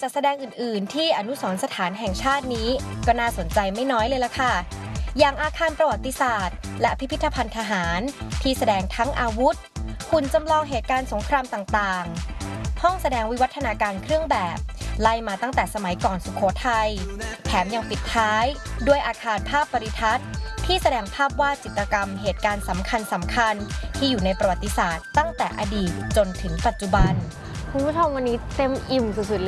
จัดแสดงอื่นๆที่อนุสรณ์สถานแห่งชาตินี้ก็น่าสนใจไม่น้อยเลยล่ะค่ะอย่างอาคารประวัติศาสตร์และพิพิธภัณฑ์ทหารที่แสดงทั้งอาวุธหุ่นจำลองเหตุการณ์สงครามต่างๆห้องแสดงวิวัฒนาการเครื่องแบบไล่มาตั้งแต่สมัยก่อนสุโขทัยแถมยังปิดท้ายด้วยอาคารภาพปริทัศน์ที่แสดงภาพวาดจิตรกรรมเหตุการณ์สำคัญที่อยู่ในประวัติศาสตร์ตั้งแต่อดีตจนถึงปัจจุบันคุณผู้ชมวันนี้เต็มอิ่มสุดๆ